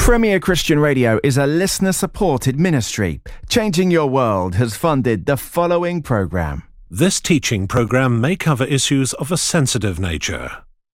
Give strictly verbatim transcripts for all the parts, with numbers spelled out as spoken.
Premier Christian Radio is a listener-supported ministry. Changing Your World has funded the following program. This teaching program may cover issues of a sensitive nature.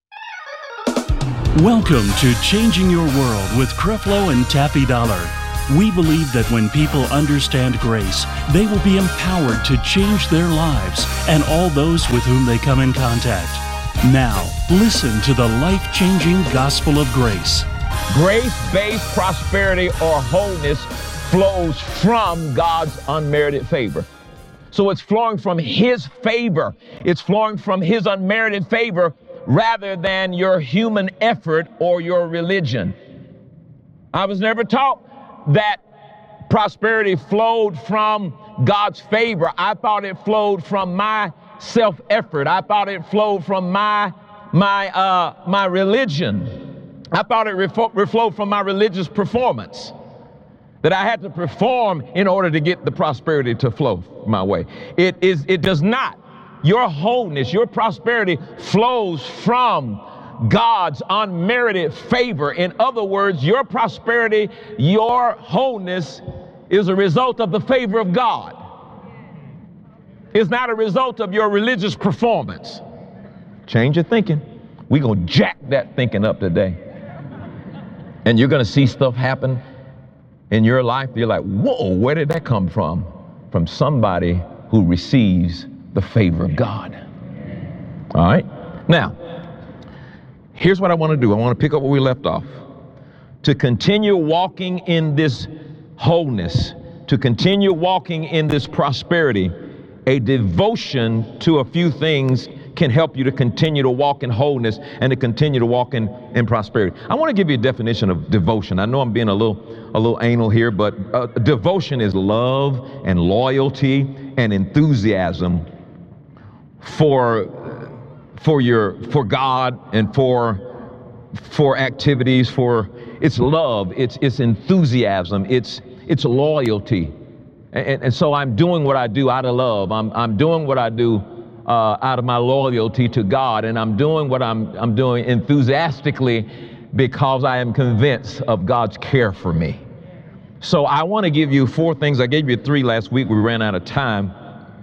Welcome to Changing Your World with Creflo and Taffy Dollar. We believe that when people understand grace, they will be empowered to change their lives and all those with whom they come in contact. Now, listen to the life-changing gospel of grace. Grace-based prosperity or wholeness flows from God's unmerited favor. So it's flowing from His favor. It's flowing from His unmerited favor rather than your human effort or your religion. I was never taught that prosperity flowed from God's favor. I thought it flowed from my self-effort. I thought it flowed from my my uh, my religion. I thought it refo- flowed from my religious performance, that I had to perform in order to get the prosperity to flow my way. It is. It does not. Your wholeness, your prosperity flows from God's unmerited favor. In other words, your prosperity, your wholeness is a result of the favor of God. It's not a result of your religious performance. Change your thinking. We're going to jack that thinking up today. And you're going to see stuff happen in your life. You're like, whoa, where did that come from? From somebody who receives the favor of God. All right. Now, here's what I want to do. I want to pick up where we left off. To continue walking in this wholeness, to continue walking in this prosperity, a devotion to a few things can help you to continue to walk in wholeness and to continue to walk in, in prosperity. I want to give you a definition of devotion. I know I'm being a little a little anal here, but uh, devotion is love and loyalty and enthusiasm for for your for God and for for activities. For it's love, it's it's enthusiasm, it's it's loyalty, and, and so I'm doing what I do out of love. I'm I'm doing what I do Uh, out of my loyalty to God, and I'm doing what I'm I'm doing enthusiastically because I am convinced of God's care for me. So I want to give you four things. I gave you three last week. We ran out of time.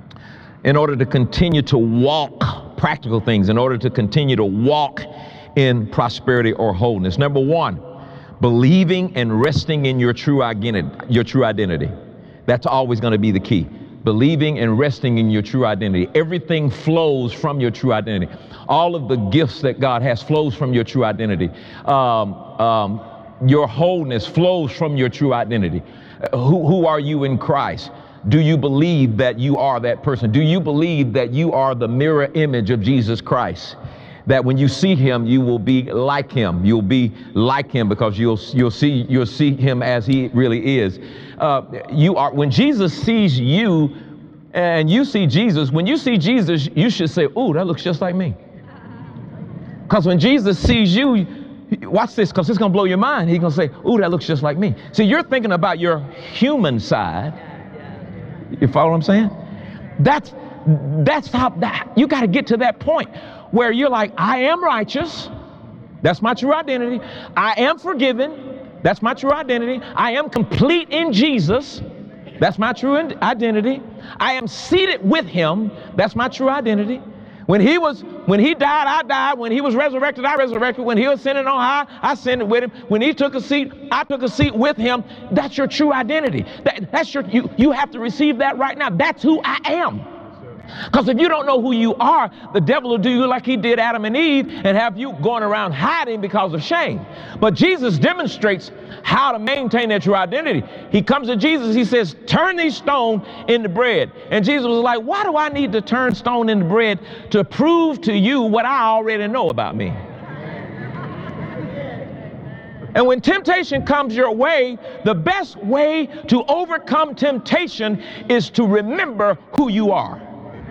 In order to continue to walk, practical things, in order to continue to walk in prosperity or wholeness. Number one, believing and resting in your true identity. Your true identity. That's always going to be the key. Believing and resting in your true identity. Everything flows from your true identity. All of the gifts that God has flows from your true identity. Um, um, your wholeness flows from your true identity. Uh, who, who are you in Christ? Do you believe that you are that person? Do you believe that you are the mirror image of Jesus Christ? That when you see Him, you will be like Him. You'll be like Him because you'll you'll see you'll see Him as He really is. Uh, you are when Jesus sees you, and you see Jesus. When you see Jesus, you should say, "Ooh, that looks just like me." Because when Jesus sees you, watch this, because it's gonna blow your mind. He's gonna say, "Ooh, that looks just like me." See, you're thinking about your human side. You follow what I'm saying? That's that's how that you got to get to that point where you're like, I am righteous. That's my true identity. I am forgiven. That's my true identity. I am complete in Jesus. That's my true identity. I am seated with Him. That's my true identity. When he was, when he died, I died. When he was resurrected, I resurrected. When he was ascended on high, I ascended with Him. When He took a seat, I took a seat with Him. That's your true identity. That, that's your, you, you have to receive that right now. That's who I am. Because if you don't know who you are, the devil will do you like he did Adam and Eve and have you going around hiding because of shame. But Jesus demonstrates how to maintain that true identity. He comes to Jesus, He says, turn these stones into bread. And Jesus was like, why do I need to turn stone into bread? To prove to you what I already know about me. And when temptation comes your way, the best way to overcome temptation is to remember who you are.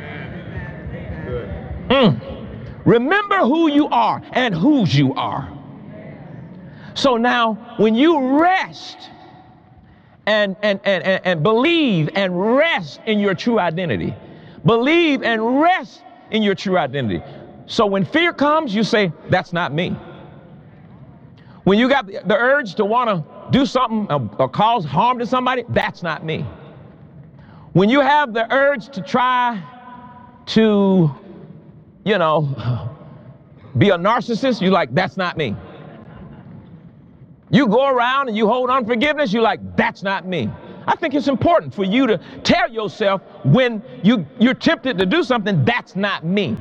Mm. Remember who you are and whose you are. So now when you rest and, and, and, and, and believe and rest in your true identity, believe and rest in your true identity. So when fear comes, you say, that's not me. When you got the, the urge to want to do something or, or cause harm to somebody, that's not me. When you have the urge to try to, you know, be a narcissist, you're like, that's not me. You go around and you hold unforgiveness, you're like, that's not me. I think it's important for you to tell yourself when you, you're tempted to do something, that's not me.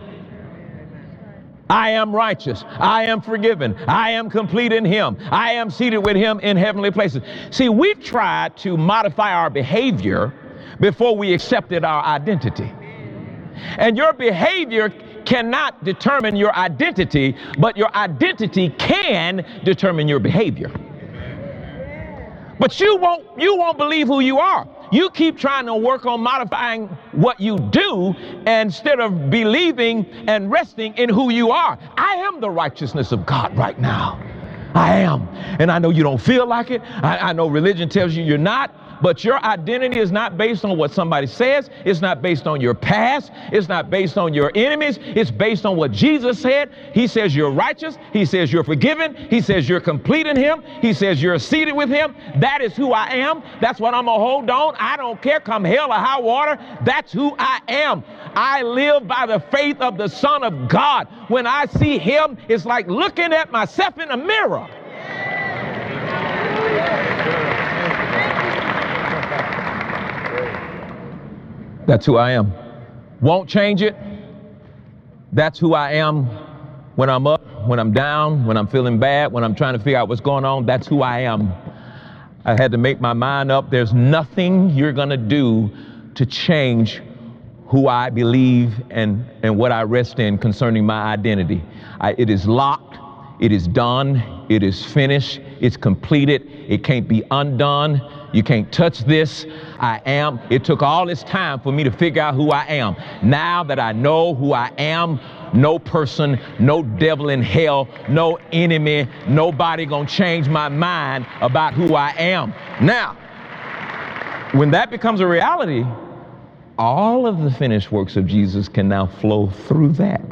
I am righteous. I am forgiven. I am complete in Him. I am seated with Him in heavenly places. See, we've tried to modify our behavior before we accepted our identity. And your behavior cannot determine your identity, but your identity can determine your behavior. But you won't, you won't believe who you are. You keep trying to work on modifying what you do instead of believing and resting in who you are. I am the righteousness of God right now. I am. And I know you don't feel like it. I, I know religion tells you you're not. But your identity is not based on what somebody says. It's not based on your past. It's not based on your enemies. It's based on what Jesus said. He says you're righteous. He says you're forgiven. He says you're complete in Him. He says you're seated with Him. That is who I am. That's what I'm going to hold on. I don't care, come hell or high water. That's who I am. I live by the faith of the Son of God. When I see Him, it's like looking at myself in a mirror. That's who I am. Won't change it. That's who I am when I'm up, when I'm down, when I'm feeling bad, when I'm trying to figure out what's going on. That's who I am. I had to make my mind up. There's nothing you're going to do to change who I believe and, and what I rest in concerning my identity. I, it is locked. It is done. It is finished. It's completed. It can't be undone. You can't touch this. I am. It took all this time for me to figure out who I am. Now that I know who I am, no person, no devil in hell, no enemy, nobody gonna change my mind about who I am. Now, when that becomes a reality, all of the finished works of Jesus can now flow through that.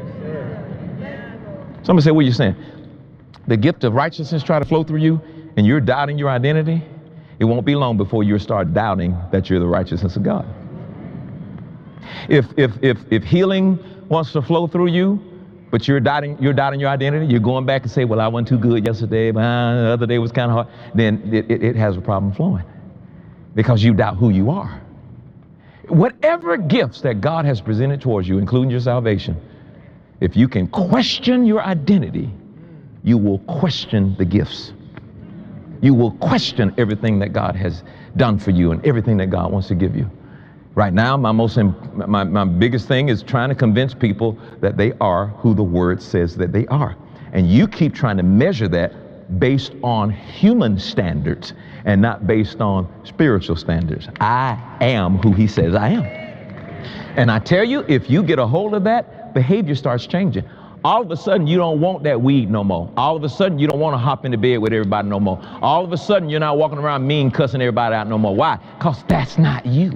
Somebody say, what are you saying? The gift of righteousness try to flow through you and you're doubting your identity? It won't be long before you start doubting that you're the righteousness of God. If, if, if, if healing wants to flow through you, but you're doubting, you're doubting your identity, you're going back and say, well, I wasn't too good yesterday, but uh, the other day was kind of hard, then it, it, it has a problem flowing because you doubt who you are. Whatever gifts that God has presented towards you, including your salvation, if you can question your identity, you will question the gifts. You will question everything that God has done for you and everything that God wants to give you. Right now, my most my, my biggest thing is trying to convince people that they are who the Word says that they are. And you keep trying to measure that based on human standards and not based on spiritual standards. I am who He says I am. And I tell you, if you get a hold of that, behavior starts changing. All of a sudden, you don't want that weed no more. All of a sudden, you don't want to hop into bed with everybody no more. All of a sudden, you're not walking around mean, cussing everybody out no more. Why? Because that's not you.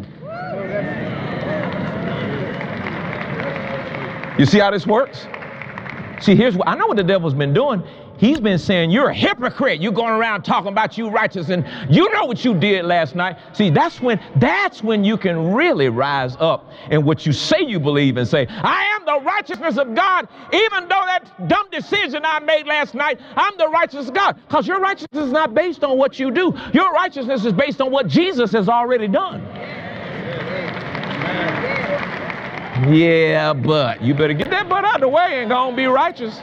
You see how this works? See, here's what I know what the devil's been doing. He's been saying, you're a hypocrite. You're going around talking about you righteous and you know what you did last night. See, that's when, that's when you can really rise up in what you say you believe and say, I am the righteousness of God. Even though that dumb decision I made last night, I'm the righteousness of God. Because your righteousness is not based on what you do. Your righteousness is based on what Jesus has already done. Yeah, but you better get that butt out of the way and go and be righteous.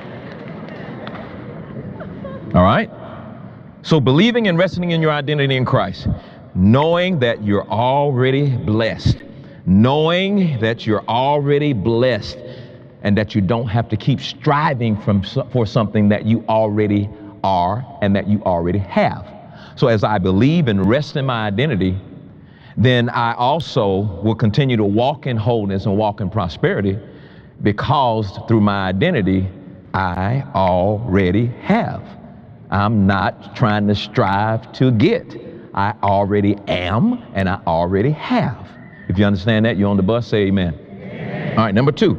All right? So believing and resting in your identity in Christ, knowing that you're already blessed, knowing that you're already blessed and that you don't have to keep striving from, for something that you already are and that you already have. So as I believe and rest in my identity, then I also will continue to walk in wholeness and walk in prosperity because through my identity, I already have. I'm not trying to strive to get. I already am and I already have. If you understand that, you're on the bus, say amen. Amen. All right, number two,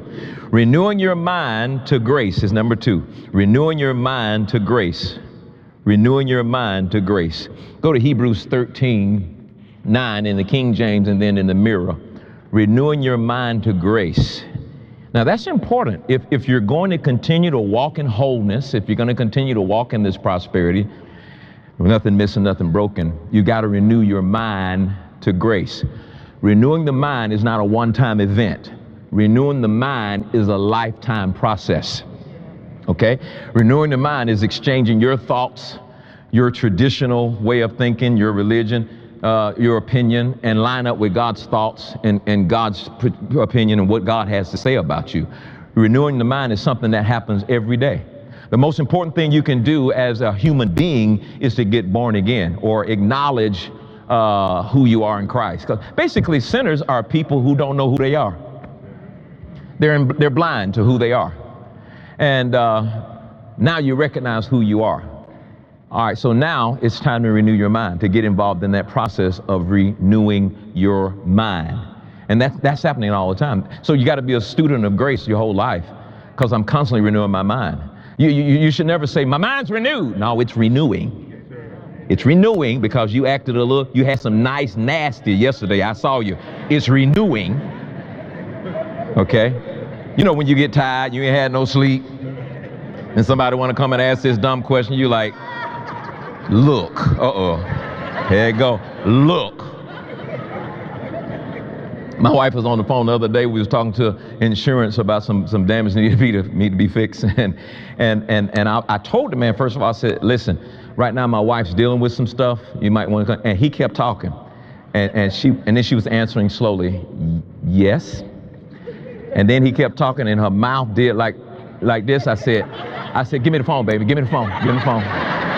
Renewing your mind to grace is number two. Renewing your mind to grace. Renewing your mind to grace. Go to Hebrews thirteen, nine in the King James and then in the Mirror. Renewing your mind to grace. Now that's important. If, if you're going to continue to walk in wholeness, if you're going to continue to walk in this prosperity, nothing missing, nothing broken, you got to renew your mind to grace. Renewing the mind is not a one-time event. Renewing the mind is a lifetime process. Okay? Renewing the mind is exchanging your thoughts, your traditional way of thinking, your religion, uh, your opinion, and line up with God's thoughts and, and God's p- opinion and what God has to say about you. Renewing the mind is something that happens every day. The most important thing you can do as a human being is to get born again or acknowledge uh, who you are in Christ. 'Cause basically, sinners are people who don't know who they are. They're, in, they're blind to who they are. And uh, now you recognize who you are. All right, so now it's time to renew your mind, to get involved in that process of renewing your mind. And that's, that's happening all the time. So you got to be a student of grace your whole life, because I'm constantly renewing my mind. You, you, you should never say, my mind's renewed. No, it's renewing. It's renewing because you acted a little, you had some nice nasty yesterday. I saw you. It's renewing. Okay? You know, when you get tired, you ain't had no sleep, and somebody want to come and ask this dumb question, you like, look, uh-oh, here it go, look. My wife was on the phone the other day. We was talking to insurance about some, some damage needed to be, to, need to be fixed. And, and, and, and I, I told the man, first of all, I said, listen, right now my wife's dealing with some stuff. You might want to come. And he kept talking. And, and, she, and then she was answering slowly, yes. And then he kept talking and her mouth did like, like this. I said, I said, give me the phone, baby. Give me the phone. Give me the phone.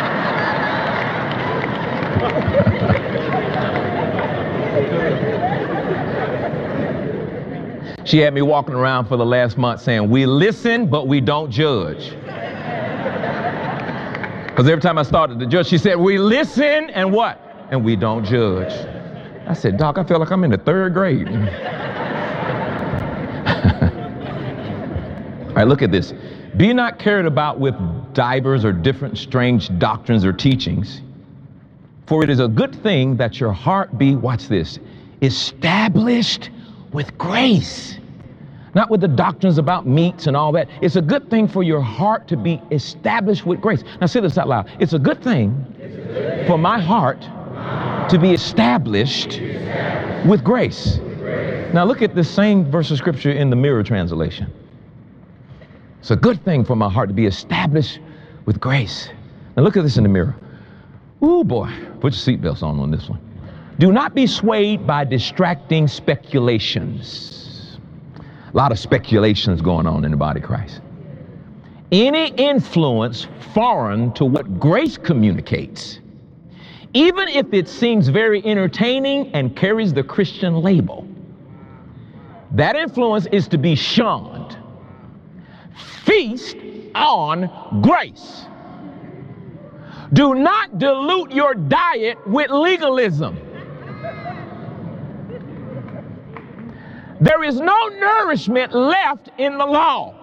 She had me walking around for the last month saying, we listen, but we don't judge. Because every time I started to judge, she said, we listen and what? And we don't judge. I said, Doc, I feel like I'm in the third grade. All right, look at this. Be not carried about with divers or different strange doctrines or teachings, for it is a good thing that your heart be, watch this, established with grace. Not with the doctrines about meats and all that. It's a good thing for your heart to be established with grace. Now say this out loud. It's a good thing for my heart to be established with grace. Now look at the same verse of scripture in the Mirror translation. It's a good thing for my heart to be established with grace. Now look at this in the Mirror. Ooh, boy, put your seatbelts on on this one. Do not be swayed by distracting speculations. A lot of speculations going on in the body of Christ. Any influence foreign to what grace communicates, even if it seems very entertaining and carries the Christian label, that influence is to be shunned. Feast on grace. Do not dilute your diet with legalism. There is no nourishment left in the law.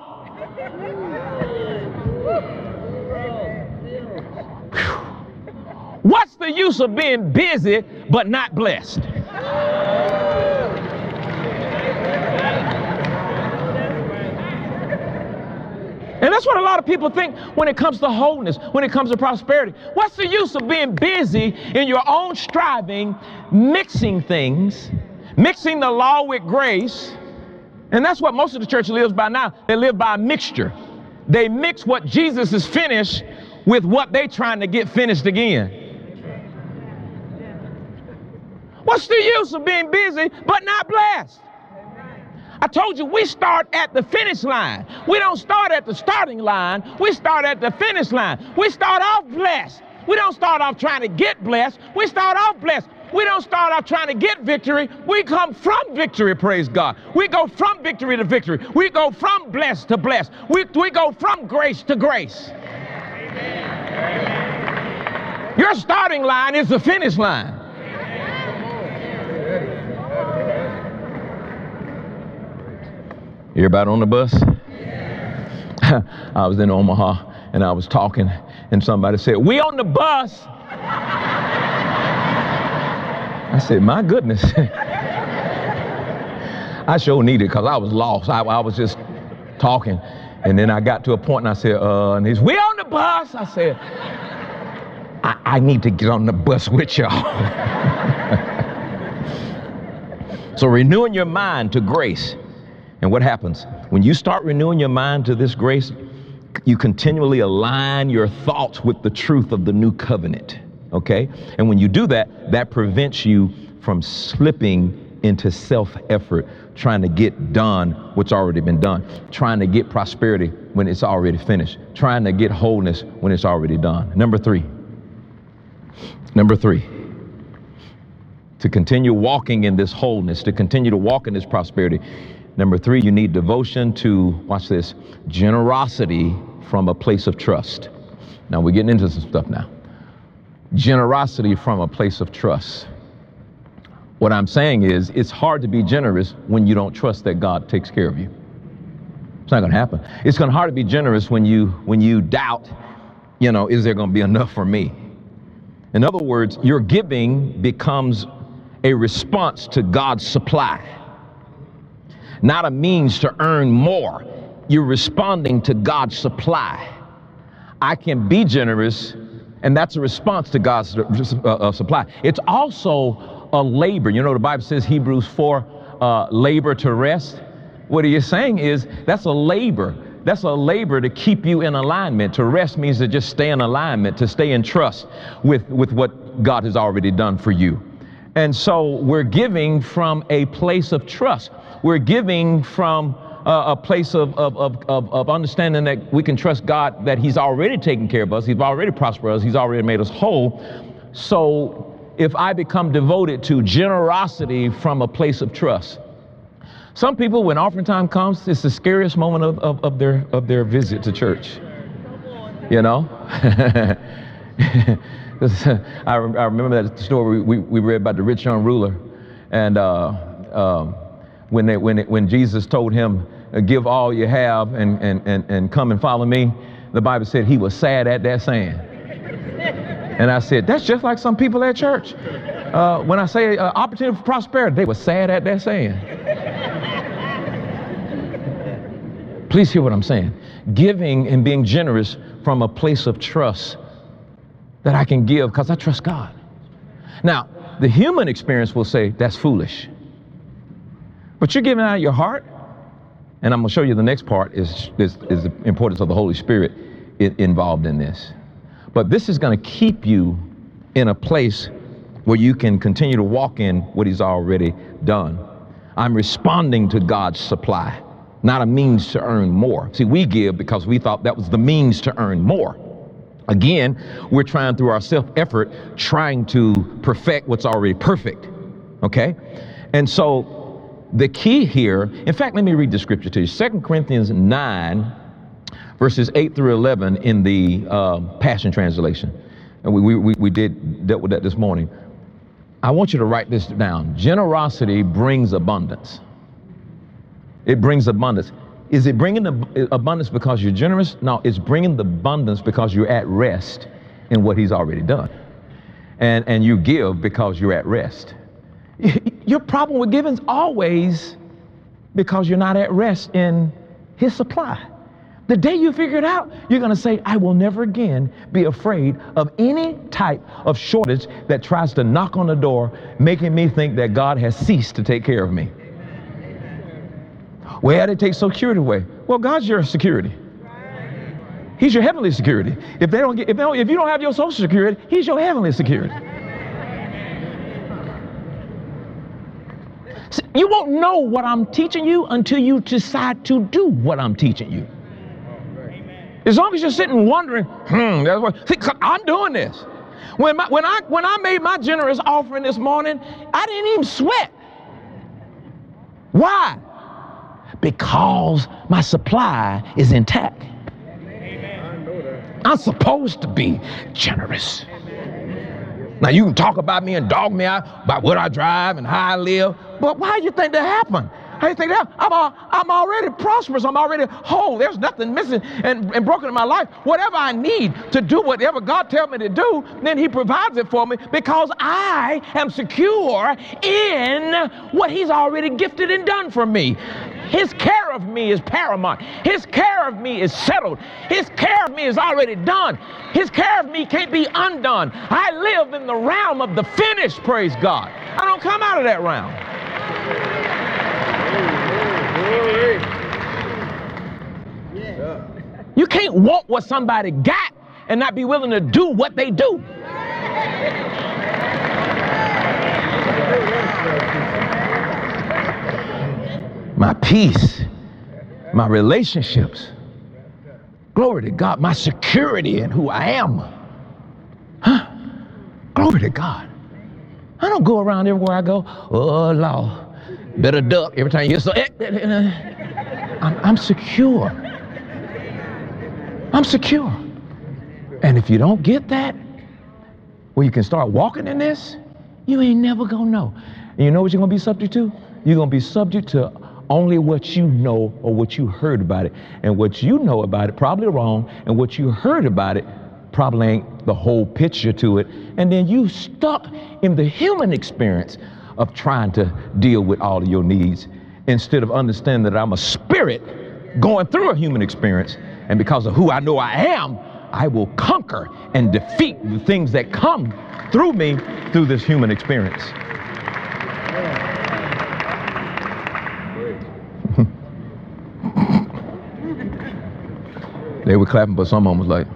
What's the use of being busy but not blessed? And that's what a lot of people think when it comes to wholeness, when it comes to prosperity. What's the use of being busy in your own striving, mixing things, mixing the law with grace? And that's what most of the church lives by now. They live by a mixture. They mix what Jesus has finished with what they're trying to get finished again. What's the use of being busy but not blessed? I told you we start at the finish line. We don't start at the starting line. We start at the finish line. We start off blessed. We don't start off trying to get blessed. We start off blessed. We don't start off trying to get victory. We come from victory, praise God. We go from victory to victory. We go from blessed to blessed. We, we go from grace to grace. Amen. Your starting line is the finish line. Everybody on the bus? I was in Omaha and I was talking and somebody said, "We on the bus." I said, "My goodness." I sure needed it because I was lost. I, I was just talking. And then I got to a point and I said, uh, and he's, "We on the bus." I said, I, I need to get on the bus with y'all. So renewing your mind to grace. And what happens? When you start renewing your mind to this grace, you continually align your thoughts with the truth of the new covenant. Okay? And when you do that, that prevents you from slipping into self-effort, trying to get done what's already been done, trying to get prosperity when it's already finished, trying to get wholeness when it's already done. Number three. Number three. To continue walking in this wholeness, to continue to walk in this prosperity. Number three, you need devotion to, watch this, generosity from a place of trust. Now we're getting into some stuff now. Generosity from a place of trust. What I'm saying is, it's hard to be generous when you don't trust that God takes care of you. It's not going to happen. It's going to hard to be generous when you when you doubt, you know, is there going to be enough for me? In other words, your giving becomes a response to God's supply, not a means to earn more. You're responding to God's supply. I can be generous, and that's a response to God's uh, uh, supply. It's also a labor. You know, the Bible says, Hebrews four, uh, labor to rest. What he is saying is that's a labor. That's a labor to keep you in alignment. To rest means to just stay in alignment, to stay in trust with, with what God has already done for you. And so we're giving from a place of trust. We're giving from uh, a place of, of, of, of, of understanding that we can trust God, that he's already taken care of us. He's already prospered us. He's already made us whole. So if I become devoted to generosity from a place of trust. Some people, when offering time comes, it's the scariest moment of, of, of their of their visit to church. You know? I, I remember that story we, we read about the rich young ruler. And uh, um, when, they, when, it, when Jesus told him, "Give all you have and, and, and, and come and follow me," the Bible said he was sad at that saying. And I said, that's just like some people at church. Uh, when I say uh, opportunity for prosperity, they were sad at that saying. Please hear what I'm saying. Giving and being generous from a place of trust that I can give because I trust God. Now, the human experience will say that's foolish. But you're giving out of your heart. And I'm going to show you the next part is, is, is the importance of the Holy Spirit involved in this. But this is going to keep you in a place where you can continue to walk in what he's already done. I'm responding to God's supply, not a means to earn more. See, we give because we thought that was the means to earn more. Again, we're trying through our self-effort, trying to perfect what's already perfect, okay? And so the key here, in fact, let me read the scripture to you. Second Corinthians nine, verses eight through eleven in the uh, Passion Translation. And we, we, we did dealt with that this morning. I want you to write this down. Generosity brings abundance. It brings abundance. Is it bringing the abundance because you're generous? No, it's bringing the abundance because you're at rest in what he's already done. And, and you give because you're at rest. Your problem with giving is always because you're not at rest in his supply. The day you figure it out, you're going to say, I will never again be afraid of any type of shortage that tries to knock on the door, making me think that God has ceased to take care of me. Well, they take security away. Well, God's your security. He's your heavenly security. If they don't get, if, they don't, if you don't have your social security, he's your heavenly security. See, you won't know what I'm teaching you until you decide to do what I'm teaching you. As long as you're sitting wondering, hmm, that's what, see, I'm doing this. When, my, when, I, when I made my generous offering this morning, I didn't even sweat. Why? Because my supply is intact. I'm supposed to be generous. Now, you can talk about me and dog me out about what I drive and how I live, but why do you think that happened? I think that I'm, all, I'm already prosperous. I'm already whole. There's nothing missing and, and broken in my life. Whatever I need to do, whatever God tells me to do, then he provides it for me because I am secure in what he's already gifted and done for me. His care of me is paramount. His care of me is settled. His care of me is already done. His care of me can't be undone. I live in the realm of the finished, praise God. I don't come out of that realm. You can't want what somebody got and not be willing to do what they do. My peace, my relationships, glory to God, my security in who I am. Huh? Glory to God. I don't go around everywhere I go, oh, Lord, better duck every time you hear so. I'm, I'm secure. I'm secure. And if you don't get that, well, you can start walking in this, you ain't never gonna know. And you know what you're gonna be subject to? You're gonna be subject to only what you know or what you heard about it. And what you know about it, probably wrong, and what you heard about it, probably ain't the whole picture to it. And then you stuck in the human experience of trying to deal with all of your needs instead of understanding that I'm a spirit going through a human experience. And because of who I know I am, I will conquer and defeat the things that come through me through this human experience. They were clapping, but someone was like,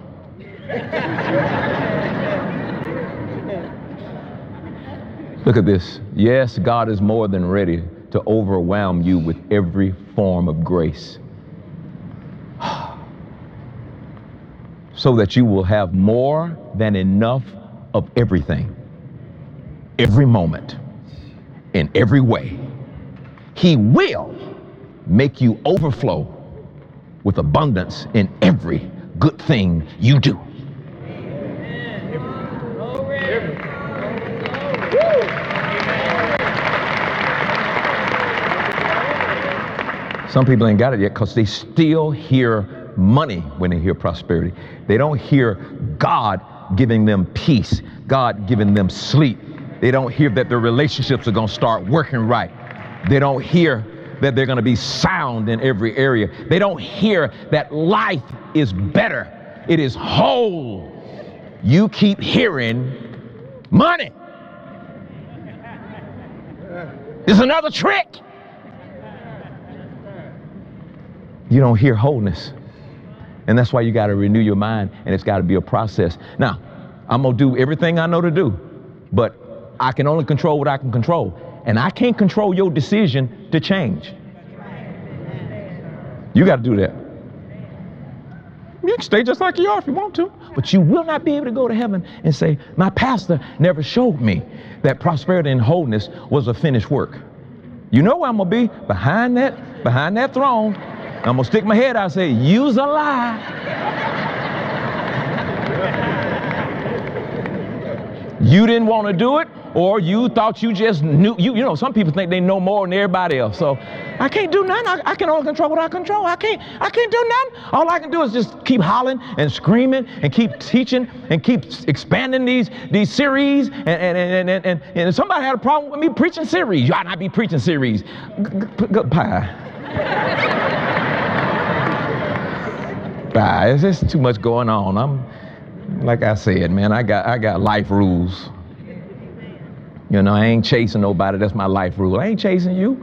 look at this. Yes, God is more than ready to overwhelm you with every form of grace, so that you will have more than enough of everything, every moment, in every way. He will make you overflow with abundance in every good thing you do. Some people ain't got it yet because they still hear money when they hear prosperity. They don't hear God giving them peace, God giving them sleep. They don't hear that their relationships are going to start working right. They don't hear that they're going to be sound in every area. They don't hear that life is better. It is whole. You keep hearing money. It's another trick. You don't hear wholeness. And that's why you got to renew your mind, and it's got to be a process. Now, I'm going to do everything I know to do, but I can only control what I can control. And I can't control your decision to change. You got to do that. You can stay just like you are if you want to, but you will not be able to go to heaven and say, my pastor never showed me that prosperity and wholeness was a finished work. You know where I'm going to be? Behind that, behind that throne. I'm going to stick my head out and say, you's a lie. You didn't want to do it, or you thought you just knew. You, you know, some people think they know more than everybody else. So I can't do nothing. I, I can only control what I control. I can't, I can't do nothing. All I can do is just keep hollering and screaming and keep teaching and keep expanding these, these series. And, and, and, and, and, and if somebody had a problem with me preaching series, you ought not be preaching series. Goodbye. Bye. It's just too much going on. I'm, like I said, man, I got, I got life rules. You know, I ain't chasing nobody. That's my life rule. I ain't chasing you.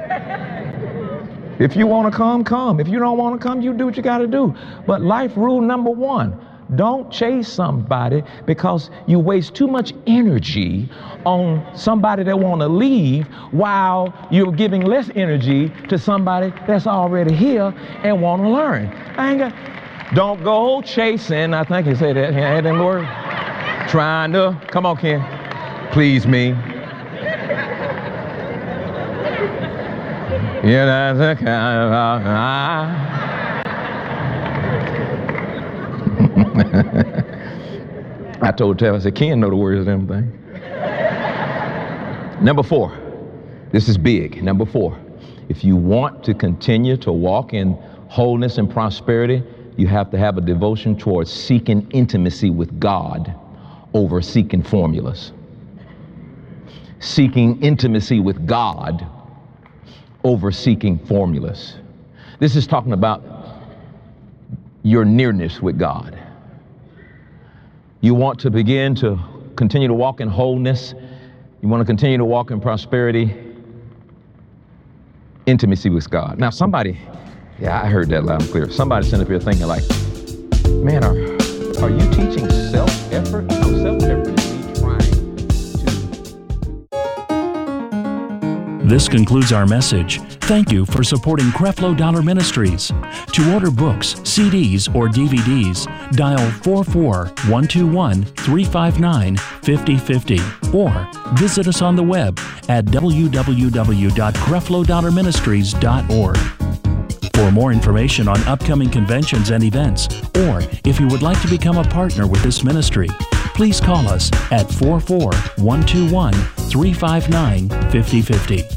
If you want to come, come. If you don't want to come, you do what you got to do. But life rule number one, don't chase somebody because you waste too much energy on somebody that want to leave while you're giving less energy to somebody that's already here and want to learn. I ain't got, don't go chasing. I think you say that. Yeah, that word. Trying to, come on, Ken. Please me. Yeah, that's the kind of I told Tav, I said, Ken know the words of them things. Number four, this is big. Number four, If you want to continue to walk in wholeness and prosperity, you have to have a devotion towards seeking intimacy with God over seeking formulas. Seeking intimacy with God over seeking formulas. This is talking about your nearness with God. You want to begin to continue to walk in wholeness. You want to continue to walk in prosperity. Intimacy with God. Now somebody, yeah, I heard that loud and clear. Somebody sitting up here thinking like, man, are, are you teaching self-effort? No, self-effort is me trying to. This concludes our message. Thank you for supporting Creflo Dollar Ministries. To order books, C Ds, or D V Ds, dial four four, one two one, three five nine, five zero five zero or visit us on the web at w w w dot creflo dollar ministries dot org. For more information on upcoming conventions and events, or if you would like to become a partner with this ministry, please call us at four four, one two one, three five nine, five zero five zero.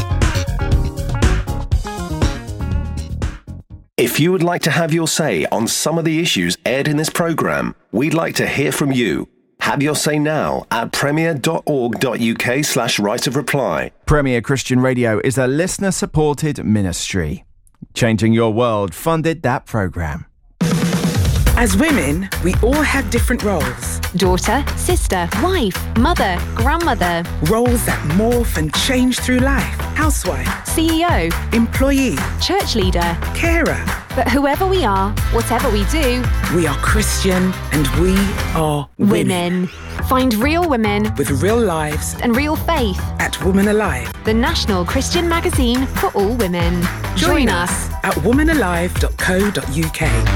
If you would like to have your say on some of the issues aired in this program, we'd like to hear from you. Have your say now at premier dot org dot u k slash right of reply. Premier Christian Radio is a listener-supported ministry. Changing Your World funded that program. As women, we all have different roles. Daughter, sister, wife, mother, grandmother. Roles that morph and change through life. Housewife, C E O, employee, church leader, carer. But whoever we are, whatever we do, we are Christian and we are women. women. Find real women with real lives and real faith at Woman Alive, the national Christian magazine for all women. Join, Join us at woman alive dot co dot u k.